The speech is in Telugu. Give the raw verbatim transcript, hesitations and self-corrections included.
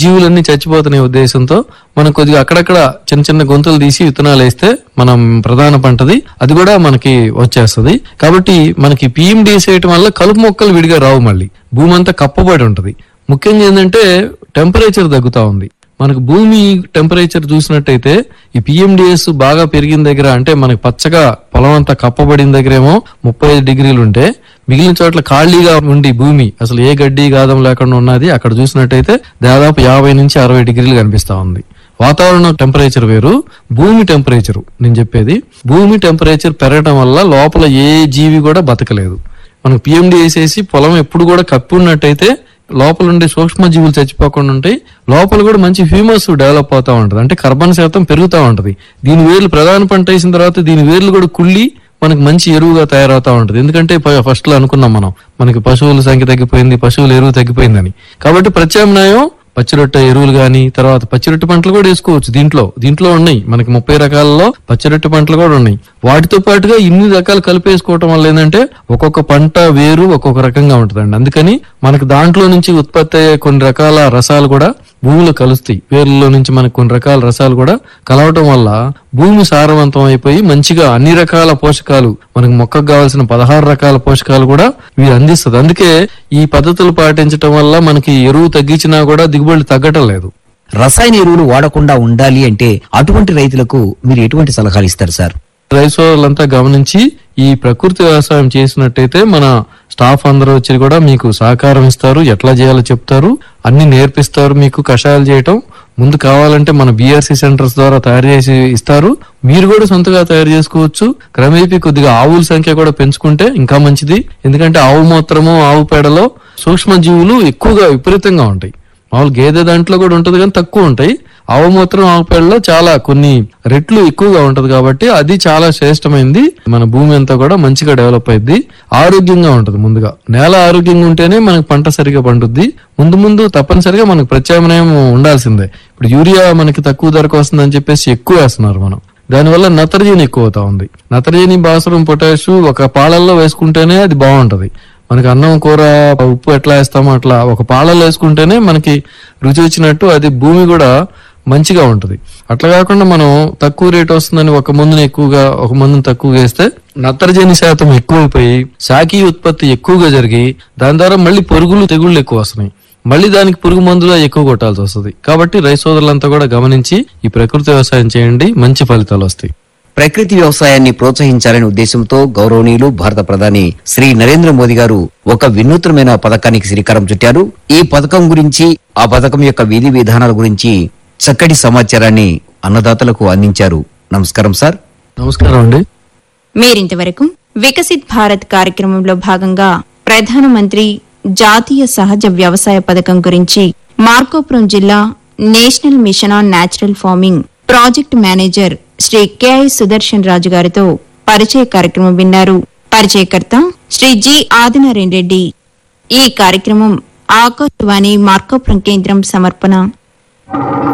జీవులన్నీ చచ్చిపోతున్న ఉద్దేశంతో మనం కొద్దిగా అక్కడక్కడ చిన్న చిన్న గొంతులు తీసి విత్తనాలు వేస్తే మనం ప్రధాన పంటది అది కూడా మనకి వచ్చేస్తుంది. కాబట్టి మనకి పిఎండిఎస్ వేయటం వల్ల కలుపు మొక్కలు విడిగా రావు, మళ్ళీ భూమి అంతా కప్పబడి ఉంటది. ముఖ్యంగా ఏంటంటే టెంపరేచర్ తగ్గుతా ఉంది. మనకు భూమి టెంపరేచర్ చూసినట్టయితే ఈ పిఎండిఎస్ బాగా పెరిగిన దగ్గర, అంటే మనకి పచ్చగా పొలం అంతా కప్పబడిన దగ్గరేమో ముప్పై ఐదు డిగ్రీలు ఉంటే, మిగిలిన చోట్ల ఖాళీగా ఉండి భూమి అసలు ఏ గడ్డి గాదం లేకుండా ఉన్నది అక్కడ చూసినట్టయితే దాదాపు యాభై నుంచి అరవై డిగ్రీలు కనిపిస్తా ఉంది. వాతావరణం టెంపరేచర్ వేరు, భూమి టెంపరేచర్ నేను చెప్పేది. భూమి టెంపరేచర్ పెరగడం వల్ల లోపల ఏ జీవి కూడా బతకలేదు. మనకు పిఎండి వేసేసి పొలం ఎప్పుడు కూడా కప్పి ఉన్నట్టయితే లోపల ఉండే సూక్ష్మ జీవులు చచ్చిపోకుండా ఉంటాయి, లోపల కూడా మంచి హ్యూమస్ డెవలప్ అవుతా ఉంటది, అంటే కార్బన్ శాతం పెరుగుతా ఉంటది. దీని వేర్లు ప్రధాన పంట వేసిన తర్వాత దీని వేర్లు కూడా కుళ్ళి మనకి మంచి ఎరువుగా తయారవుతా ఉంటది. ఎందుకంటే ఫస్ట్ లో అనుకున్నాం మనం మనకి పశువుల సంఖ్య తగ్గిపోయింది, పశువుల ఎరువు తగ్గిపోయిందని. కాబట్టి ప్రత్యామ్నాయం పచ్చిరొట్ట ఎరువులు గాని, తర్వాత పచ్చిరొట్ట పంటలు కూడా వేసుకోవచ్చు. దీంట్లో దీంట్లో ఉన్నాయి మనకి ముప్పై రకాలలో పచ్చిరొట్ట పంటలు కూడా ఉన్నాయి. వాటితో పాటుగా ఇన్ని రకాలు కలిపేసుకోవటం వల్ల ఏంటంటే ఒక్కొక్క పంట వేరు ఒక్కొక్క రకంగా ఉంటదండి. అందుకని మనకి దాంట్లో నుంచి ఉత్పత్తి అయ్యే కొన్ని రకాల రసాలు కూడా భూమిలో కలుస్తాయి. వేర్లలో నుంచి మనకు కొన్ని రకాల రసాలు కూడా కలవటం వల్ల భూమి సారవంతం అయిపోయి మంచిగా అన్ని రకాల పోషకాలు, మనకు మొక్కకు కావాల్సిన పదహారు రకాల పోషకాలు కూడా వీరు అందిస్తుంది. అందుకే ఈ పద్ధతులు పాటించడం వల్ల మనకి ఎరువు తగ్గించినా కూడా దిగుబడి తగ్గటం లేదు. రసాయన ఎరువులు వాడకుండా ఉండాలి అంటే అటువంటి రైతులకు మీరు ఎటువంటి సలహాలు ఇస్తారు సార్? రైతు సోదరులంతా గమనించి ఈ ప్రకృతి వ్యవసాయం చేసినట్టయితే మన స్టాఫ్ అందరూ వచ్చి కూడా మీకు సహకారం ఇస్తారు, ఎట్లా చేయాలో చెప్తారు, అన్ని నేర్పిస్తారు. మీకు కషాయాలు చేయటం ముందు కావాలంటే మన బిఆర్సి సెంటర్స్ ద్వారా తయారు చేసి ఇస్తారు. మీరు కూడా సొంతగా తయారు చేసుకోవచ్చు. క్రమేపీ కొద్దిగా ఆవుల సంఖ్య కూడా పెంచుకుంటే ఇంకా మంచిది. ఎందుకంటే ఆవు మూత్రము ఆవు పేడలో సూక్ష్మ జీవులు ఎక్కువగా విపరీతంగా ఉంటాయి. మామూలు గేదె దాంట్లో కూడా ఉంటది కానీ తక్కువ ఉంటాయి. ఆవు మూత్రం ఆవు పేడలో చాలా కొన్ని రెట్లు ఎక్కువగా ఉంటది. కాబట్టి అది చాలా శ్రేష్టమైంది. మన భూమి అంతా కూడా మంచిగా డెవలప్ అయింది, ఆరోగ్యంగా ఉంటది. ముందుగా నేల ఆరోగ్యంగా ఉంటేనే మనకు పంట సరిగా పండుద్ది. ముందు ముందు తప్పనిసరిగా మనకు ప్రత్యామ్నాయం ఉండాల్సిందే. ఇప్పుడు యూరియా మనకి తక్కువ ధరకు వస్తుందని చెప్పేసి ఎక్కువ వేస్తున్నారు మనం. దానివల్ల నత్రజని ఎక్కువ అవుతా ఉంది. నత్రజని, భాస్వరం, పొటాషు ఒక పాలల్లో వేసుకుంటేనే అది బాగుంటది. మనకి అన్నం కూర ఉప్పు ఎట్లా వేస్తామో అట్లా ఒక పాలలో వేసుకుంటేనే మనకి రుచి వచ్చినట్టు అది భూమి కూడా మంచిగా ఉంటది. అట్లా కాకుండా మనం తక్కువ రేట్ వస్తుందని ఒక మందుని ఎక్కువగా ఒక మందుని తక్కువగా వేస్తే నత్రజని శాతం ఎక్కువైపోయి శాఖీ ఉత్పత్తి ఎక్కువగా జరిగి దాని ద్వారా మళ్ళీ పురుగులు తెగుళ్లు ఎక్కువ వస్తున్నాయి. మళ్ళీ దానికి పురుగు మందులు ఎక్కువ కొట్టాల్సి వస్తుంది. కాబట్టి రైతు సోదరులంతా కూడా గమనించి ఈ ప్రకృతి వ్యవసాయం చేయండి, మంచి ఫలితాలు వస్తాయి. ప్రకృతి వ్యవసాయాన్ని ప్రోత్సహించాలనే ఉద్దేశంతో గౌరవనీయులు భారత ప్రధాని శ్రీ నరేంద్ర మోదీ గారు ఒక వినూత్నమైన పథకానికి శ్రీకారం చుట్టారు. ఈ పథకం గురించి, ఆ పథకం యొక్క విధి విధానాల గురించి చక్కటి సమాచారాన్ని అన్నదాతలకు అందించారు. నమస్కారం సార్. నమస్కారం అండి. మీరింతవరకు వికసిత్ భారత్ కార్యక్రమంలో భాగంగా ప్రధానమంత్రి జాతీయ సహజ వ్యవసాయ పథకం గురించి మార్కాపురం జిల్లా national mission on natural farming project manager Shri KI Sudarshan రాజు గారితో పరిచయ కార్యక్రమం విన్నారు. పరిచయకర్త శ్రీ జి ఆదినారాయణ రెడ్డి. ఈ కార్యక్రమం ఆకాశవాణి మార్కాపురం కేంద్రం సమర్పణ.